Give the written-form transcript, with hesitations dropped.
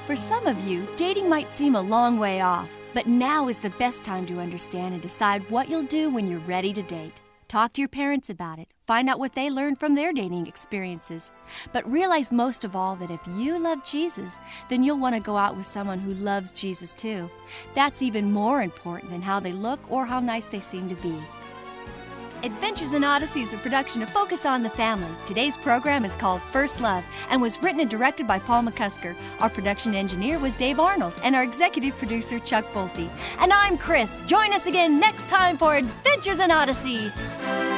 For some of you, dating might seem a long way off, but now is the best time to understand and decide what you'll do when you're ready to date. Talk to your parents about it. Find out what they learned from their dating experiences. But realize most of all that if you love Jesus, then you'll want to go out with someone who loves Jesus too. That's even more important than how they look or how nice they seem to be. Adventures in Odyssey is a production of Focus on the Family. Today's program is called First Love and was written and directed by Paul McCusker. Our production engineer was Dave Arnold and our executive producer Chuck Bolte. And I'm Chris. Join us again next time for Adventures in Odyssey.